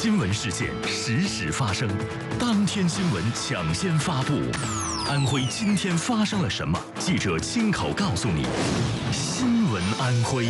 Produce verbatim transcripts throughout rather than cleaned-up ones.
新闻事件实时发生，当天新闻抢先发布。安徽今天发生了什么？记者亲口告诉你。新闻安徽。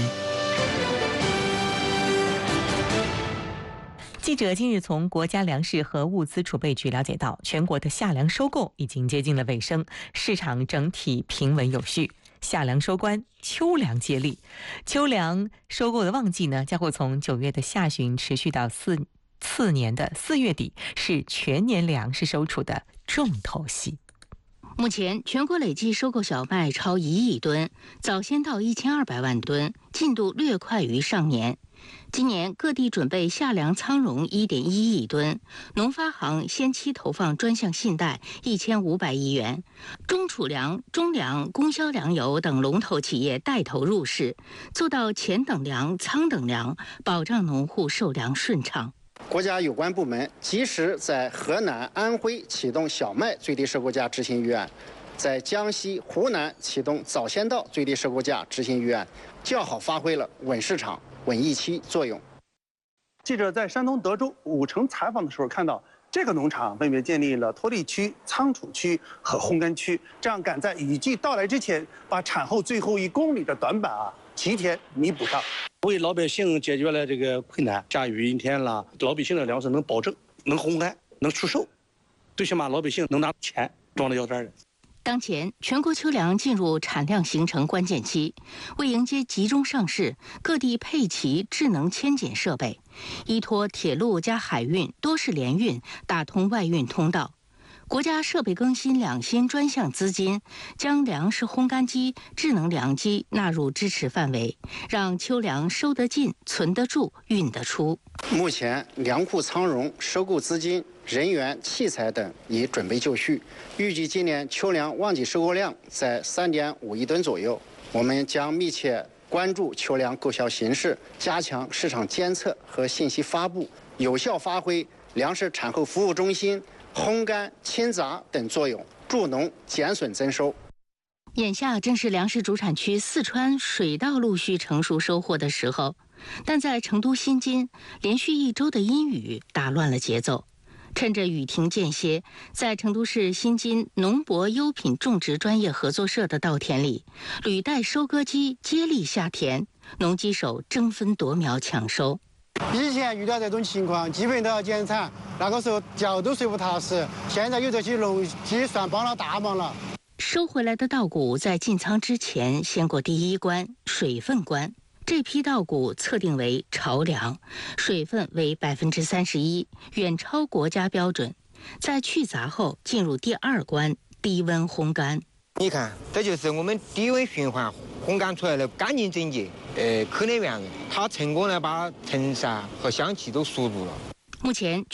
记者近日从国家粮食和物资储备局了解到，全国的夏粮收购已经接近了尾声，市场整体平稳有序。夏粮收官，秋粮接力。秋粮收购的旺季呢，将会从九月的下旬持续到四次年的四月底，是全年粮食收储的重头戏。 目前，全国累计收购小麦超一亿吨，早先到一千二百万吨，进度略快于上年。今年各地准备夏粮仓容一点一亿吨，农发行先期投放专项信贷一千五百亿元，中储粮、中粮、供销粮油等龙头企业带头入市，做到前等粮、仓等粮，保障农户售粮顺畅。 国家有关部门及时在河南、安徽启动小麦最低收购价执行预案，在江西、湖南启动早先到最低收购价执行预案，较好发挥了稳市场、稳预期作用。 记者在山东德州武城采访的时候看到，这个农场分别建立了脱粒区、仓储区和烘干区，这样赶在雨季到来之前，把产后最后一公里的短板啊提前弥补上， 为老百姓解决了这个困难。下雨阴天了，老百姓的粮食能保证、能烘干、能出售，最起码老百姓能拿钱装到腰带的。 当前，全国秋粮进入产量形成关键期，为迎接集中上市，各地配齐智能签检设备，依托铁路加海运、多式联运，打通外运通道。国家设备更新两新专项资金，将粮食烘干机、智能粮机纳入支持范围，让秋粮收得进、存得住、运得出。 目前，粮库仓容、收购资金、人员、器材等已准备就绪，预计今年秋粮旺季收购量在三点五亿吨左右。我们将密切关注秋粮购销形势，加强市场监测和信息发布，有效发挥粮食产后服务中心、烘干、清杂等作用，助农减损增收。 眼下正是粮食主产区四川水稻陆续成熟收获的时候，但在成都新津，连续一周的阴雨打乱了节奏。趁着雨停间歇，在成都市新津农博优品种植专业合作社的稻田里，履带收割机接力下田，农机手争分夺秒抢收。 以前遇到这种情况，基本都要减产，那个时候脚都睡不踏实。现在有这些农机算帮了大忙了。 收回来的稻谷在进仓之前先过第一关水分关，这批稻谷测定为潮粮，水分为百分之三十一，远超国家标准。在去杂后进入第二关低温烘干。 你看，这就是我们低温循环烘干出来的干净整洁，呃，可能原人，它成功的把成色和香气都锁住了。 目前